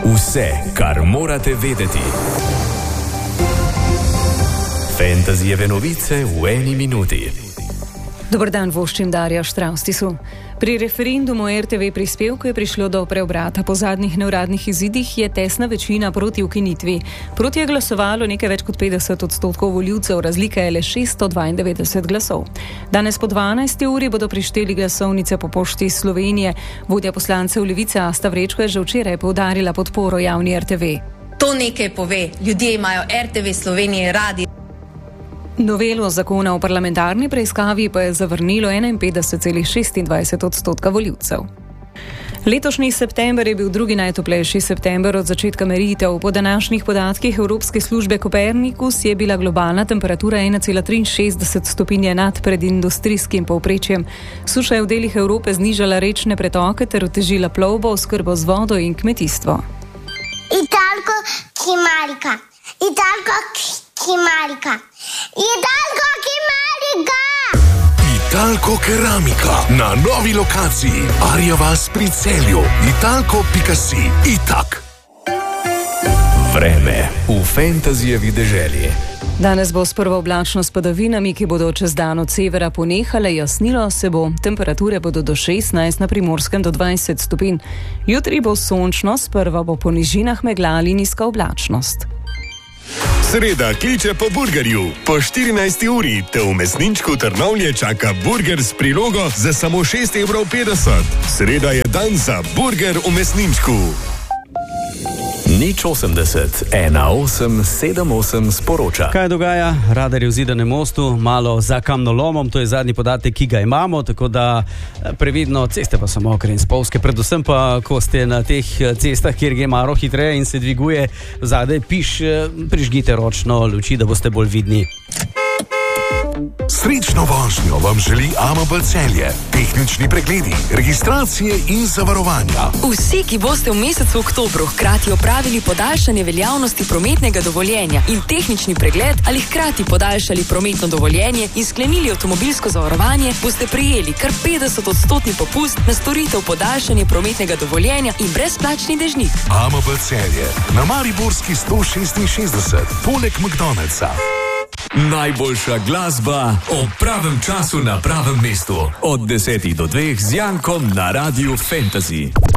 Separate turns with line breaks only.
Vse, kar morate vedeti. Fantasyjeve novice v eni minuti.
Dober dan, voščim Darja Štravstisu. Pri referendumu RTV prispevku je prišlo do preobrata. Po zadnjih neuradnih izidih je tesna večina proti ukinitvi. Proti je glasovalo nekaj več kot 50% volivcev, razlika je le 692 glasov. Danes po 12. uri bodo prišteli glasovnice po pošti Slovenije. Vodja poslancev Levice Asta Vrečko je že včeraj poudarila podporo javni RTV.
To nekaj pove. Ljudje imajo RTV Slovenije radi.
Novelo zakona o parlamentarni preiskavi pa je zavrnilo 51,26% volivcev. Letošnji september je bil drugi najtoplejši september od začetka meritev. Po današnjih podatkih Evropske službe Copernicus je bila globalna temperatura 1,63 stopinje nad predindustrijskim povprečjem. Suša je v delih Evrope znižala rečne pretoke ter otežila plovbo, oskrbo z vodo in kmetijstvo.
Italko Kimarika.
Italko keramika na novi lokaciji Arja vas pri Celju. Italko.si. Itak.
Vreme v fantasyjevi deželi.
Danes bo sprva oblačno s padavinami, ki bodo čez dan od severa ponehale, jasnilo se bo. Temperature bodo do 16, na Primorskem do 20 stopinj. Jutri bo sončno, sprva bo po nižinah megla ali nizka oblačnost.
Sreda kliče po burgerju. Po 14. uri te v mesničku Trnovlje čaka burger s prilogo za samo 6,50 €. Sreda je dan za burger v mesničku.
080 1878 sporoča.
Kaj dogaja? Radar je v Zidanem mostu, malo za kamnolomom, to je zadnji podatek, ki ga imamo, tako da previdno, ceste pa so mokre in spolzke, predvsem pa, ko ste na teh cestah, kjer gre malo hitreje in se dviguje zadaj piš, prižgite ročno luči, da boste bolj vidni.
Srečno vožnjo vam želi AMB Celje. Tehnični pregledi, registracije in zavarovanja.
Vsi, ki boste v mesecu oktobru hkrati opravili podaljšanje veljavnosti prometnega dovoljenja in tehnični pregled ali hkrati podaljšali prometno dovoljenje in sklenili avtomobilsko zavarovanje, boste prijeli kar 50% popust na storitev podaljšanje prometnega dovoljenja in brezplačni dežnik.
AMB Celje na Mariborski 166, poleg McDonald'sa.
Najboljša glasba ob pravem času na pravem mestu. Od 10 do 2 z Jankom na Radiu Fantasy.